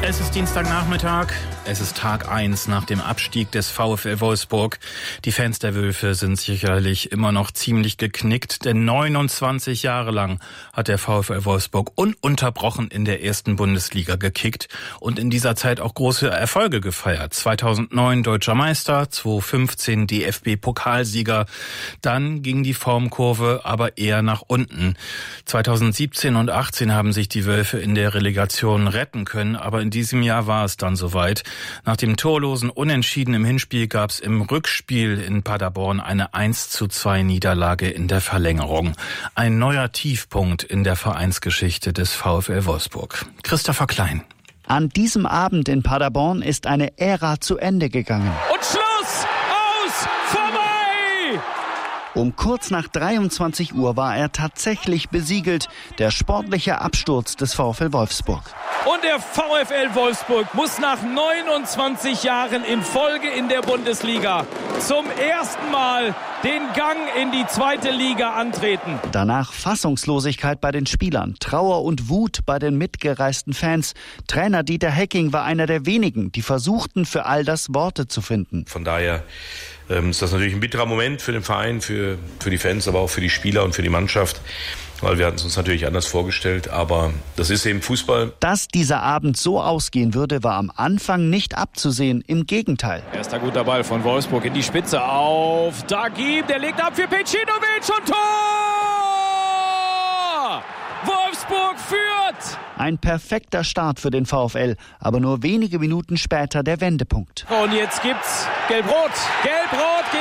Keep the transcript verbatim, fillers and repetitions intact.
Es ist Dienstagnachmittag, es ist Tag eins nach dem Abstieg des VfL Wolfsburg. Die Fans der Wölfe sind sicherlich immer noch ziemlich geknickt, denn neunundzwanzig Jahre lang hat der VfL Wolfsburg ununterbrochen in der ersten Bundesliga gekickt und in dieser Zeit auch große Erfolge gefeiert. zweitausendneun Deutscher Meister, zweitausendfünfzehn D F B-Pokalsieger. Dann ging die Formkurve aber eher nach unten. zweitausendsiebzehn und achtzehn haben sich die Wölfe in der Relegation retten können, aber in diesem Jahr war es dann soweit. Nach dem torlosen Unentschieden im Hinspiel gab es im Rückspiel in Paderborn eine eins zu zwei Niederlage in der Verlängerung. Ein neuer Tiefpunkt in der Vereinsgeschichte des VfL Wolfsburg. Christopher Klein. An diesem Abend in Paderborn ist eine Ära zu Ende gegangen. Und Schluss! Aus! Vorbei! Um kurz nach dreiundzwanzig Uhr war er tatsächlich besiegelt, der sportliche Absturz des VfL Wolfsburg. Und der VfL Wolfsburg muss nach neunundzwanzig Jahren in Folge in der Bundesliga zum ersten Mal den Gang in die zweite Liga antreten. Danach Fassungslosigkeit bei den Spielern, Trauer und Wut bei den mitgereisten Fans. Trainer Dieter Hecking war einer der wenigen, die versuchten, für all das Worte zu finden. Von daher ähm, ist das natürlich ein bitterer Moment für den Verein, für, für die Fans, aber auch für die Spieler und für die Mannschaft. Weil wir hatten es uns natürlich anders vorgestellt, aber das ist eben Fußball. Dass dieser Abend so ausgehen würde, war am Anfang nicht abzusehen. Im Gegenteil. Erster guter Ball von Wolfsburg in die Spitze auf Dagib. Der legt ab für Pecinovic und Tor! Wolfsburg führt! Ein perfekter Start für den VfL, aber nur wenige Minuten später der Wendepunkt. Und jetzt gibt's Gelb-Rot. Gelb-Rot.